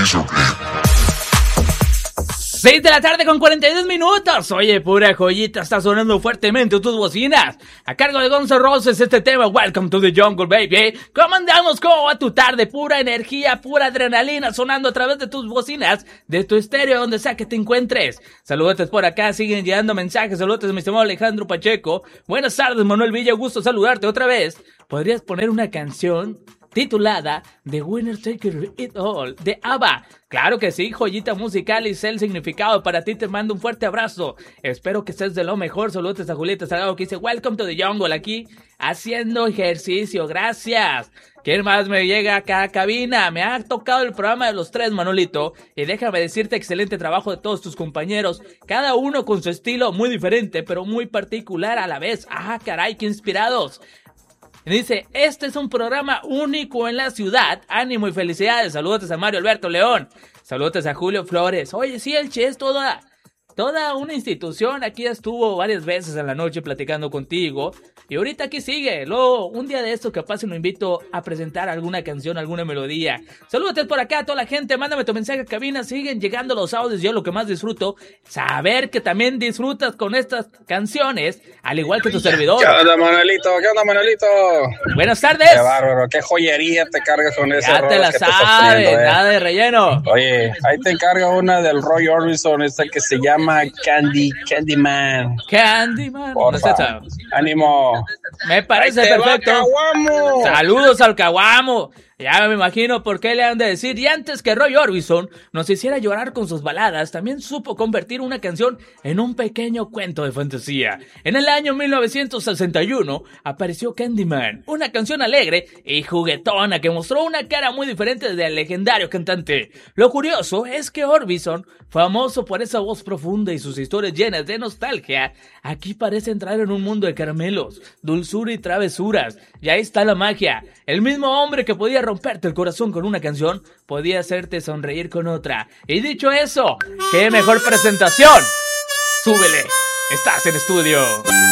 6 de la tarde con 42 minutos. Oye, pura joyita, está sonando fuertemente tus bocinas. A cargo de Guns N' Roses este tema, Welcome to the Jungle, baby. ¿Cómo andamos? ¿Cómo va tu tarde? Pura energía, pura adrenalina sonando a través de tus bocinas, de tu estéreo, donde sea que te encuentres. Saludos por acá, siguen llegando mensajes. Saludos, mi estimado Alejandro Pacheco. Buenas tardes, Manuel Villa, gusto saludarte otra vez. ¿Podrías poner una canción titulada The Winner Take It All de ABBA? Claro que sí, joyita musical y sé el significado. Para ti te mando un fuerte abrazo. Espero que estés de lo mejor. Saludos a Julieta Salgado que dice Welcome to the Jungle, aquí haciendo ejercicio. Gracias. ¿Quién más me llega acá a cabina? Me ha tocado el programa de los tres, Manolito, y déjame decirte, excelente trabajo de todos tus compañeros, cada uno con su estilo muy diferente, pero muy particular a la vez. Ah, caray, qué inspirados. Dice, este es un programa único en la ciudad. Ánimo y felicidades. Saludos a Mario Alberto León. Saludos a Julio Flores. Oye, sí, el Che es toda una institución. Aquí estuvo varias veces en la noche platicando contigo. Y ahorita aquí sigue. Luego, un día de esto capaz lo invito a presentar alguna canción, alguna melodía. Saludos por acá a toda la gente. Mándame tu mensaje a cabina. Siguen llegando los audios. Yo lo que más disfruto, saber que también disfrutas con estas canciones, al igual que tu servidor. ¿Qué onda, Manuelito? ¿Qué onda, Manuelito? Buenas tardes. Qué bárbaro. Qué joyería te cargas con ese. Ya te la sabes. Nada de relleno. Oye, ahí te encarga una del Roy Orbison, esta que se llama Candyman. Candyman. Porfa. Ánimo. Me parece perfecto. Saludos al Caguamo. Ya me imagino por qué le han de decir. Y antes que Roy Orbison nos hiciera llorar con sus baladas, también supo convertir una canción en un pequeño cuento de fantasía. En el año 1961 apareció Candyman, una canción alegre y juguetona que mostró una cara muy diferente del legendario cantante. Lo curioso es que Orbison, famoso por esa voz profunda y sus historias llenas de nostalgia, aquí parece entrar en un mundo de caramelos, dulzura y travesuras. Y ahí está la magia. El mismo hombre que podía romperte el corazón con una canción, podía hacerte sonreír con otra. Y dicho eso, ¡qué mejor presentación! ¡Súbele! ¡Estás en estudio!